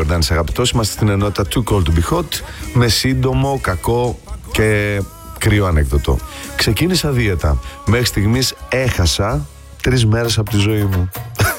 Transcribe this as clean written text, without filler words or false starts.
Ιορδάνης αγαπητός. Είμαστε στην ενότητα Too Cold to Be Hot με σύντομο, κακό και κρύο ανέκδοτο. Ξεκίνησα δίαιτα. Μέχρι στιγμής έχασα 3 μέρες από τη ζωή μου.